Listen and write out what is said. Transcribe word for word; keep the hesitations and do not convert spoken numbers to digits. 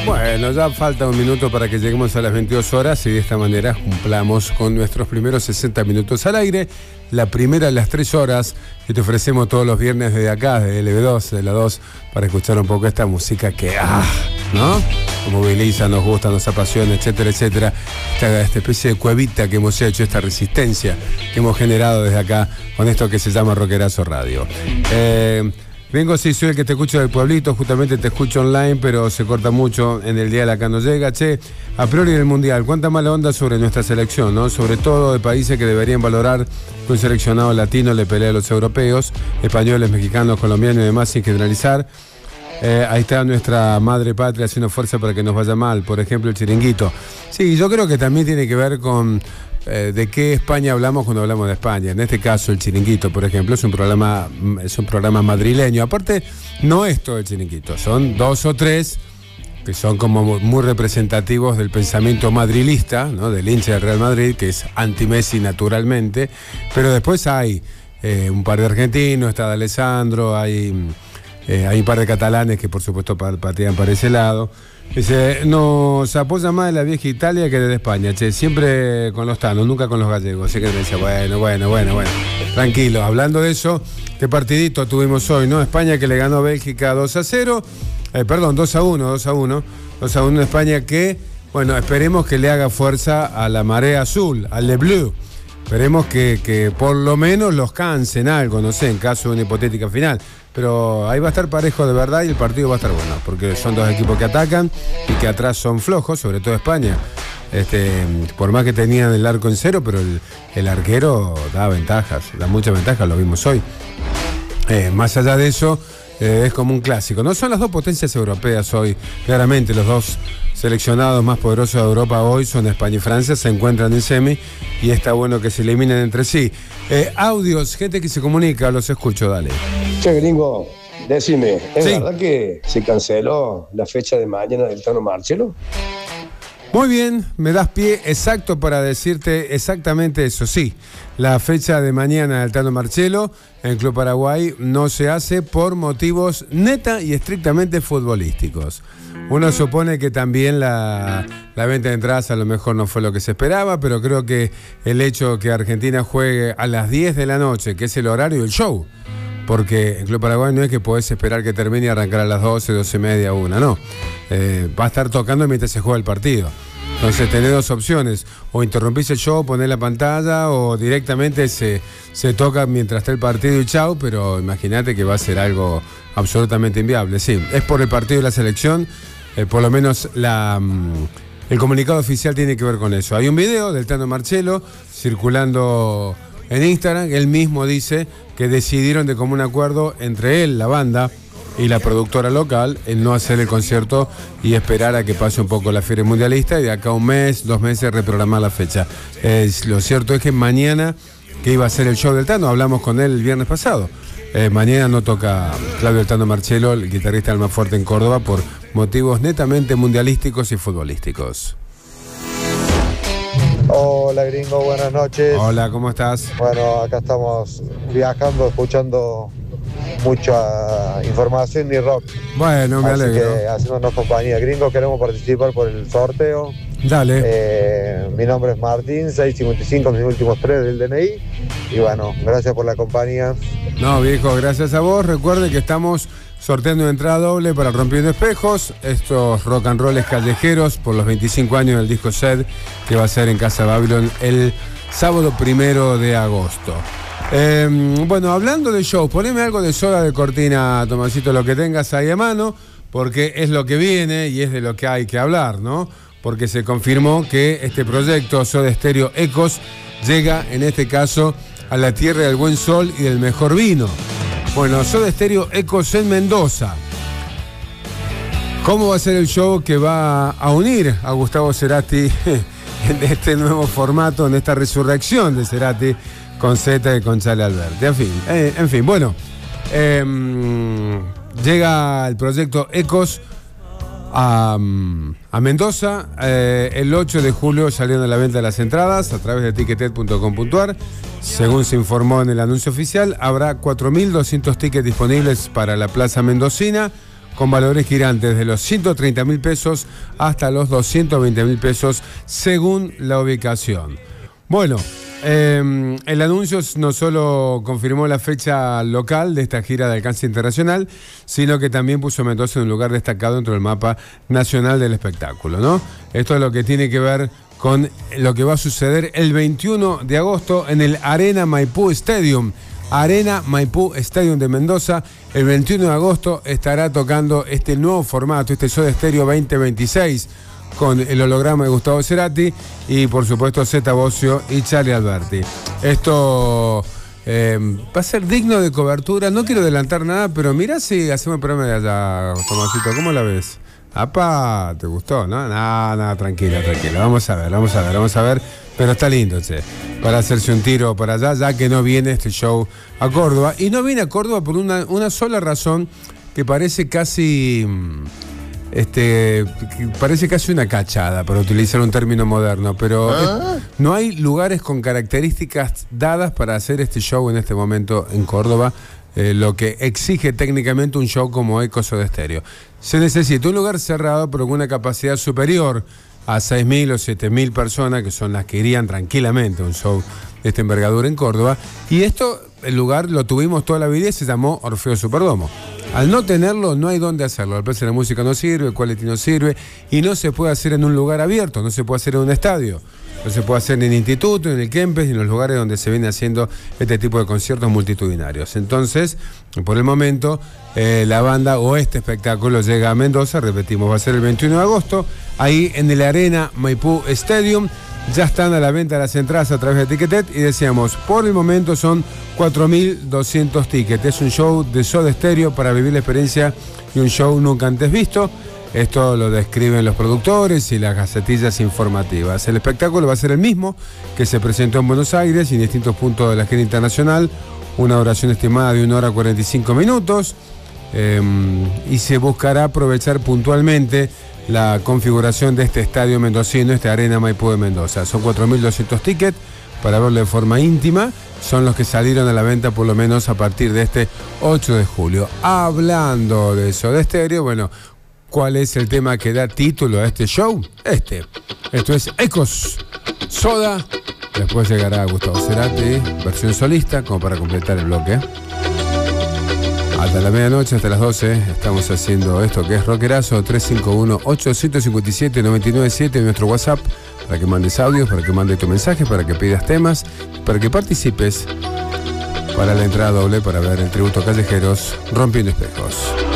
Bueno, ya falta un minuto para que lleguemos a las veintidós horas y de esta manera cumplamos con nuestros primeros sesenta minutos al aire. La primera a las tres horas que te ofrecemos todos los viernes desde acá, desde L B dos, de la dos, para escuchar un poco esta música que, ah, ¿no? Nos moviliza, nos gusta, nos apasiona, etcétera, etcétera. Esta, esta especie de cuevita que hemos hecho, esta resistencia que hemos generado desde acá con esto que se llama Rockerazo Radio. Eh... Vengo, sí, soy el que te escucho del pueblito, justamente te escucho online, pero se corta mucho en el dial, acá no llega. Che, a priori del Mundial, cuánta mala onda sobre nuestra selección, ¿no? Sobre todo de países que deberían valorar que un seleccionado latino le pelea a los europeos, españoles, mexicanos, colombianos y demás, sin generalizar. Eh, ahí está nuestra madre patria haciendo fuerza para que nos vaya mal, por ejemplo, el chiringuito. Sí, yo creo que también tiene que ver con eh, de qué España hablamos cuando hablamos de España. En este caso, el chiringuito, por ejemplo, es un programa, es un programa madrileño. Aparte, no es todo el chiringuito, son dos o tres que son como muy representativos del pensamiento madrilista, ¿no? Del hincha del Real Madrid, que es anti-Messi naturalmente, pero después hay eh, un par de argentinos, está D'Alessandro, hay... Eh, hay un par de catalanes que por supuesto patean para ese lado. Dice, nos apoya más de la vieja Italia que de España, che, siempre con los tanos, nunca con los gallegos. Así que me decía, bueno, bueno, bueno, bueno, tranquilo. Hablando de eso, qué partidito tuvimos hoy, ¿no? España que le ganó a Bélgica dos a cero, eh, perdón, dos a uno, dos a uno, dos a uno España que, bueno, esperemos que le haga fuerza a la marea azul, al Le Bleu. Esperemos que, que por lo menos los cansen algo, no sé, en caso de una hipotética final. Pero ahí va a estar parejo de verdad y el partido va a estar bueno, porque son dos equipos que atacan y que atrás son flojos, sobre todo España. Este, por más que tenían el arco en cero, pero el, el arquero da ventajas, da muchas ventajas, lo vimos hoy. Eh, más allá de eso, eh, es como un clásico. No son las dos potencias europeas hoy, claramente los dos seleccionados más poderosos de Europa hoy son España y Francia, se encuentran en semi y está bueno que se eliminen entre sí. Eh, audios, gente que se comunica, los escucho, dale. Che, gringo, decime, ¿es sí. verdad que se canceló la fecha de mañana del Tano Marcelo? Muy bien, me das pie exacto para decirte exactamente eso. Sí, la fecha de mañana del Tano Marcelo en el Club Paraguay no se hace por motivos neta y estrictamente futbolísticos. Uno supone que también la, la venta de entradas a lo mejor no fue lo que se esperaba, pero creo que el hecho que Argentina juegue a las diez de la noche, que es el horario del show, porque el Club Paraguay no es que podés esperar que termine y arrancar a las doce, doce y media, una, no. Eh, va a estar tocando mientras se juega el partido. Entonces tenés dos opciones, o interrumpís el show, ponés la pantalla, o directamente se, se toca mientras está el partido y chau, pero imagínate que va a ser algo absolutamente inviable. Sí, es por el partido de la selección, eh, por lo menos la... el comunicado oficial tiene que ver con eso. Hay un video del Tano Marcelo circulando en Instagram, él mismo dice que decidieron de común acuerdo entre él, la banda, y la productora local, en no hacer el concierto y esperar a que pase un poco la fiebre mundialista y de acá a un mes, dos meses reprogramar la fecha. Eh, lo cierto es que mañana, que iba a ser el show del Tano, hablamos con él el viernes pasado. Eh, mañana no toca Claudio el Tano Marcelo, el guitarrista del más fuerte en Córdoba, por motivos netamente mundialísticos y futbolísticos. Hola gringo, buenas noches. Hola, ¿cómo estás? Bueno, acá estamos viajando, escuchando mucha información y rock. Bueno, me Así alegro. que haciéndonos compañía. Gringo, queremos participar por el sorteo. Dale. Eh, mi nombre es Martín, seiscientos cincuenta y cinco, mis últimos tres del D N I. Y bueno, gracias por la compañía. No, viejo, gracias a vos. Recuerde que estamos sorteando una entrada doble para Rompiendo Espejos, estos rock and rolls callejeros por los veinticinco años del disco Sed, que va a ser en Casa Babylon el sábado primero de agosto. Eh, bueno, hablando de show, poneme algo de Soda de cortina, Tomasito, lo que tengas ahí a mano, porque es lo que viene y es de lo que hay que hablar, ¿no? Porque se confirmó que este proyecto Soda Stereo Ecos llega, en este caso, a la tierra del buen sol y del mejor vino. Bueno, Soda Stereo Ecos en Mendoza. ¿Cómo va a ser el show que va a unir a Gustavo Cerati en este nuevo formato, en esta resurrección de Cerati con Z y con Chale Alberti? En fin, eh, en fin, bueno, eh, llega el proyecto Ecos a, a Mendoza. Eh, el ocho de julio salieron a la venta las entradas a través de ticketed punto com punto ar. Según se informó en el anuncio oficial, habrá cuatro mil doscientos tickets disponibles para la Plaza Mendocina, con valores que irán desde los ciento treinta mil pesos hasta los doscientos veinte mil pesos según la ubicación. Bueno, eh, el anuncio no solo confirmó la fecha local de esta gira de alcance internacional, sino que también puso a Mendoza en un lugar destacado dentro del mapa nacional del espectáculo, ¿no? Esto es lo que tiene que ver con lo que va a suceder el veintiuno de agosto en el Arena Maipú Stadium. Arena Maipú Stadium de Mendoza. El veintiuno de agosto estará tocando este nuevo formato, este Soda Stereo veinte veintiséis, con el holograma de Gustavo Cerati y por supuesto Zeta Bosio y Charlie Alberti. Esto eh, va a ser digno de cobertura. No quiero adelantar nada, pero mirá si hacemos el programa de allá, Tomasito. ¿Cómo la ves? Apa, ¿te gustó? No, nada, nada, tranquila, tranquila. Vamos a ver, vamos a ver, vamos a ver. Pero está lindo, che, para hacerse un tiro para allá, ya que no viene este show a Córdoba. Y no viene a Córdoba por una, una sola razón que parece casi... Este, parece casi una cachada, para utilizar un término moderno, pero ¿Ah? es, no hay lugares con características dadas para hacer este show en este momento en Córdoba, eh, lo que exige técnicamente un show como Ecos Soda Stereo. Se necesita un lugar cerrado, pero con una capacidad superior a seis mil o siete mil personas, que son las que irían tranquilamente a un show de esta envergadura en Córdoba. Y esto, el lugar lo tuvimos toda la vida y se llamó Orfeo Superdomo. Al no tenerlo, no hay dónde hacerlo. El precio de la música no sirve, el quality no sirve, y no se puede hacer en un lugar abierto, no se puede hacer en un estadio, no se puede hacer ni en el instituto, ni en el Kempes, ni en los lugares donde se viene haciendo este tipo de conciertos multitudinarios. Entonces, por el momento, eh, la banda o este espectáculo llega a Mendoza, repetimos, va a ser el veintiuno de agosto, ahí en el Arena Maipú Stadium. Ya están a la venta las entradas a través de Ticketet y decíamos, por el momento son cuatro mil doscientos tickets. Es un show de Soda Stereo para vivir la experiencia y un show nunca antes visto. Esto lo describen los productores y las gacetillas informativas. El espectáculo va a ser el mismo que se presentó en Buenos Aires y en distintos puntos de la gira internacional. Una duración estimada de una hora cuarenta y cinco minutos. Eh, y se buscará aprovechar puntualmente la configuración de este estadio mendocino, esta Arena Maipú de Mendoza. Son cuatro mil doscientos tickets para verlo de forma íntima. Son los que salieron a la venta por lo menos a partir de este ocho de julio. Hablando de Soda Stereo, bueno, ¿cuál es el tema que da título a este show? Este. Esto es Ecos Soda. Después llegará Gustavo Cerati, versión solista, como para completar el bloque. Hasta la medianoche, hasta las doce, estamos haciendo esto que es Rockerazo. Tres cinco uno, ocho cinco siete, nueve nueve siete en nuestro WhatsApp, para que mandes audios, para que mandes tu mensaje, para que pidas temas, para que participes para la entrada doble para ver el tributo Callejeros Rompiendo Espejos.